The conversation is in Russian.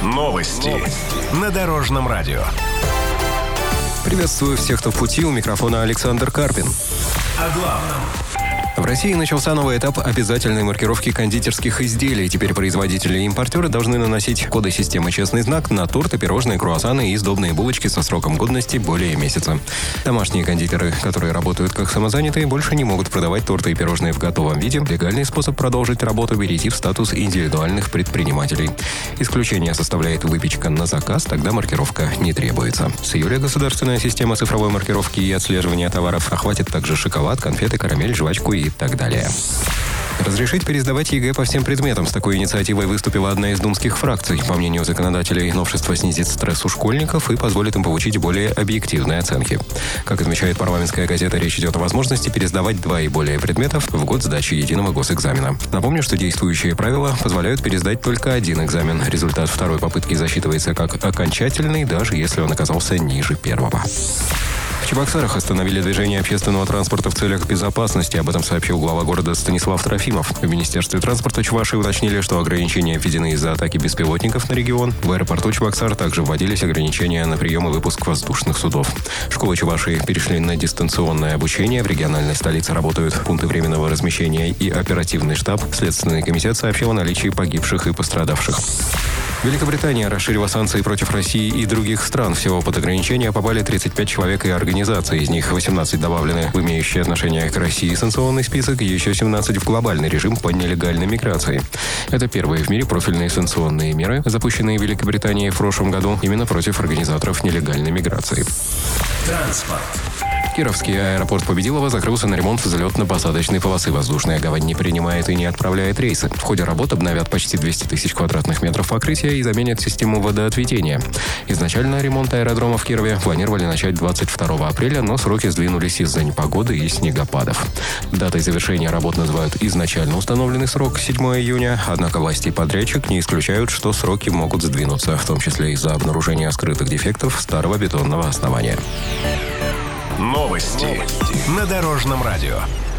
Новости на Дорожном радио. Приветствую всех, кто в пути. У микрофона Александр Карпин. О главном. В России начался новый этап обязательной маркировки кондитерских изделий. Теперь производители и импортеры должны наносить коды системы «Честный знак» на торты, пирожные, круассаны и сдобные булочки со сроком годности более месяца. Домашние кондитеры, которые работают как самозанятые, больше не могут продавать торты и пирожные в готовом виде. Легальный способ продолжить работу – перейти в статус индивидуальных предпринимателей. Исключение составляет выпечка на заказ, тогда маркировка не требуется. С июля государственная система цифровой маркировки и отслеживания товаров охватит также шоколад, конфеты, карамель, жвачку и так далее. Разрешить пересдавать ЕГЭ по всем предметам. С такой инициативой выступила одна из думских фракций. По мнению законодателей, новшество снизит стресс у школьников и позволит им получить более объективные оценки. Как отмечает парламентская газета, речь идет о возможности пересдавать 2 и более предметов в год сдачи единого госэкзамена. Напомню, что действующие правила позволяют пересдать только один экзамен. Результат второй попытки засчитывается как окончательный, даже если он оказался ниже первого. В Чебоксарах остановили движение общественного транспорта в целях безопасности. Об этом сообщил глава города Станислав Трофимов. В Министерстве транспорта Чувашии уточнили, что ограничения введены из-за атаки беспилотников на регион. В аэропорту Чебоксар также вводились ограничения на прием и выпуск воздушных судов. Школы Чувашии перешли на дистанционное обучение. В региональной столице работают пункты временного размещения и оперативный штаб. Следственный комитет сообщил о наличии погибших и пострадавших. Великобритания расширила санкции против России и других стран. Всего под ограничения попали 35 человек и организаций. Из них 18 добавлены в имеющие отношение к России санкционный список, и еще 17 в глобальный режим по нелегальной миграции. Это первые в мире профильные санкционные меры, запущенные в Великобритании в прошлом году именно против организаторов нелегальной миграции. Транспорт. Кировский аэропорт Победилова закрылся на ремонт взлетно-посадочной полосы. Воздушная гавань не принимает и не отправляет рейсы. В ходе работ обновят почти 200 тысяч квадратных метров покрытия и заменят систему водоотведения. Изначально ремонт аэродрома в Кирове планировали начать 22 апреля, но сроки сдвинулись из-за непогоды и снегопадов. Датой завершения работ называют изначально установленный срок 7 июня, однако власти и подрядчик не исключают, что сроки могут сдвинуться, в том числе из-за обнаружения скрытых дефектов старого бетонного основания. Новости на Дорожном радио.